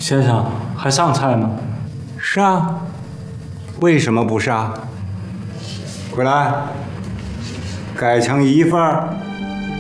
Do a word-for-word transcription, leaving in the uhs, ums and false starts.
先生，还上菜吗？ 上。为什么不上？过来，改成一份儿。